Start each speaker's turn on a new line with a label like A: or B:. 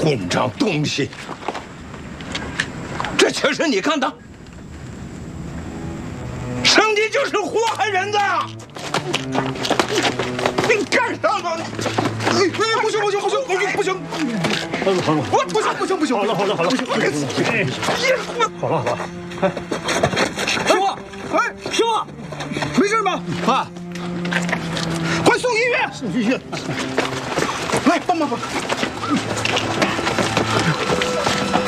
A: 混账东西！这全是你干的！上帝就是祸害人的！你干啥呢？不行！我不行！好了，不行！好了，师傅，没事吧？啊，快送医院！来，帮忙！